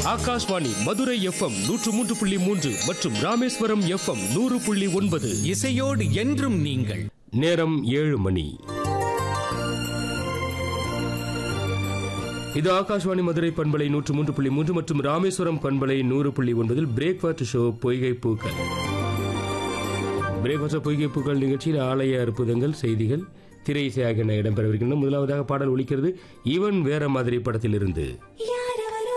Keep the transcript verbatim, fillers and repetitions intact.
Akashvani Madurai FM நூற்று மூன்று புள்ளி மூன்று மற்றும் ராமேஸ்வரம் எஃப்எம் நூறு புள்ளி ஒன்பது. இசையோடு என்றும் நீங்கள். நேரம் ஏழு மணி. இது ஆகாஷ்வாணி மதுரை பண்பலை நூற்று மூன்று புள்ளி மூன்று மற்றும் ராமேஸ்வரம் பண்பலை நூறு புள்ளி ஒன்பதில் பிரேக்ஃபாஸ்ட் ஷோ பொய்கை பூக்கள். பிரேக்ஃபாஸ்ட் பொய்கை பூக்கள் நிகழ்ச்சியில் ஆலய அற்புதங்கள், செய்திகள், திரை இசை ஆகியன இடம்பெறவிருக்கின்றன. முதலாவதாக பாடல் ஒலிக்கிறது இவன் வேற மாதிரி படத்திலிருந்து.